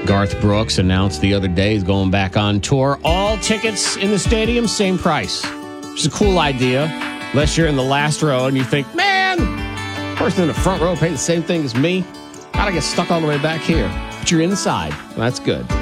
Garth Brooks announced the other day he's going back on tour. All tickets in the stadium, same price. Which is a cool idea. Unless you're in the last row and you think, man, person in the front row paid the same thing as me. Gotta get stuck all the way back here. But you're inside. That's good.